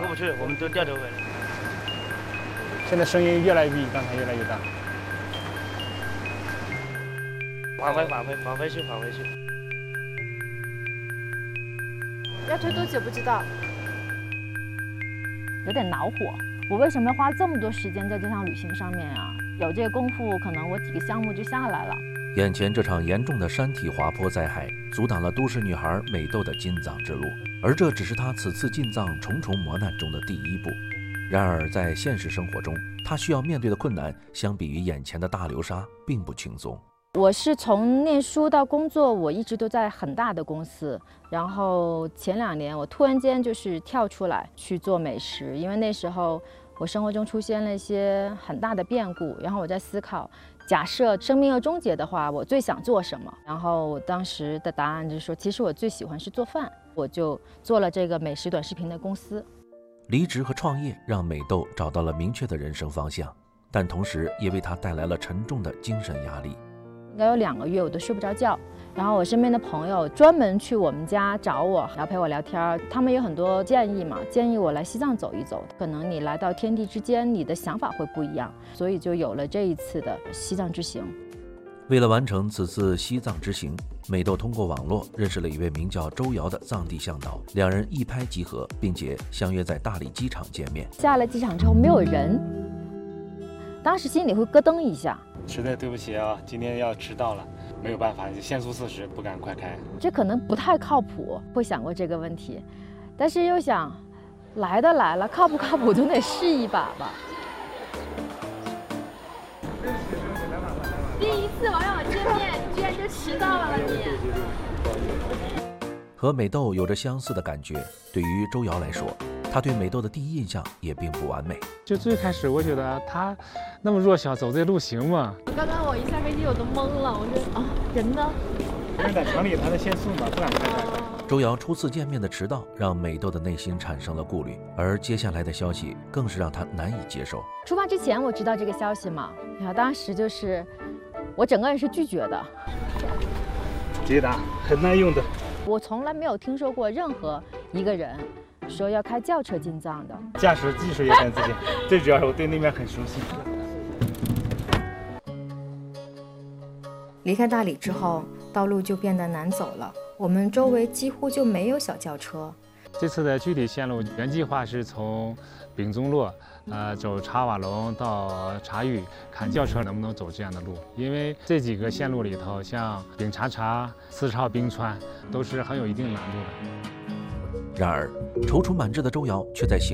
过不去，我们都掉头回来。 现在声音越来越比刚才越来越大。 返回去。 要推多久不知道。 有点恼火，我为什么要花这么多时间在这趟旅行上面啊？有这个功夫，可能我几个项目就下来了。 眼前这场严重的山体滑坡灾害，阻挡了都市女孩美豆的进藏之路，而这只是她此次进藏重重磨难中的第一步。然而，在现实生活中，她需要面对的困难，相比于眼前的大流沙，并不轻松。 我是从念书到工作，我一直都在很大的公司。然后前2年，我突然间就是跳出来去做美食，因为那时候我生活中出现了一些很大的变故。然后我在思考，假设生命要终结的话，我最想做什么？然后我当时的答案就是说，其实我最喜欢是做饭，我就做了这个美食短视频的公司。 离职和创业让美豆找到了明确的人生方向，但同时也为她带来了沉重的精神压力。 应该有2个月我都睡不着觉，然后我身边的朋友专门去我们家找我，然后陪我聊天，他们有很多建议嘛，建议我来西藏走一走，可能你来到天地之间，你的想法会不一样，所以就有了这一次的西藏之行。 为了完成此次西藏之行，美豆通过网络认识了一位名叫周瑶的藏地向导，两人一拍即合，并且相约在大理机场见面。 下了机场之后没有人，当时心里会咯噔一下。 实在对不起啊，今天要迟到了，没有办法，限速40，不敢快开。 这可能不太靠谱，会想过这个问题，但是又想，来了，靠不靠谱总得试一把吧。 第一次网友见面，居然就迟到了你。 和美豆有着相似的感觉，对于周瑶来说，她对美豆的第一印象也并不完美。 就最开始我觉得她那么弱小，走这路行吗？ 刚刚我一下飞机我都懵了，我说啊，人呢？ 人在厂里，他的限速嘛，不敢开。 周瑶初次见面的迟到，让美豆的内心产生了顾虑，而接下来的消息更是让她难以接受。 出发之前我知道这个消息嘛，然后当时就是我整个人是拒绝的。 捷达很耐用的。 我从来没有听说过任何一个人说要开轿车进藏的。 驾驶技术也很自信，最主要是我对那边很熟悉。 离开大理之后，道路就变得难走了，我们周围几乎就没有小轿车。 这次的具体线路原计划是从丙宗洛，走茶瓦龙到茶峪，看轿车能不能走这样的路。因为这几个线路里头，像丙察察、四超冰川，都是很有一定难度的。 然而，踌躇满志的周瑶却在行